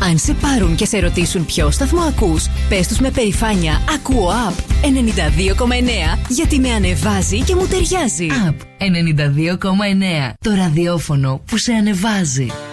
Αν σε πάρουν και σε ρωτήσουν ποιο σταθμό ακούς, πες τους με περηφάνεια «Ακούω Up 92,9» γιατί με ανεβάζει και μου ταιριάζει. Up 92,9. Το ραδιόφωνο που σε ανεβάζει.